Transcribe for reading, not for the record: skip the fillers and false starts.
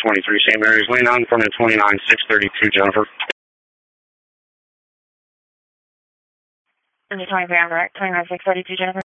23 St. Mary's Lane on front of 29632, Jennifer. And the 23 632, Jennifer.